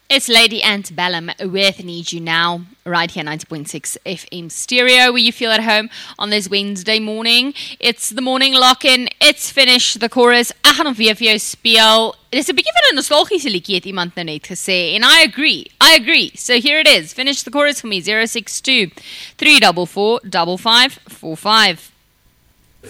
It's Lady Antebellum with Need You Now, right here 90.6 FM stereo, where you feel at home on this Wednesday morning. It's the morning lock-in, it's finished, the chorus. Ek gaan hom weer vir jou speel. Dis 'n bietjie van 'n nostalgiese liedjie, het iemand nou net gesê, and I agree. So here it is, finish the chorus for me, 062 344 5545.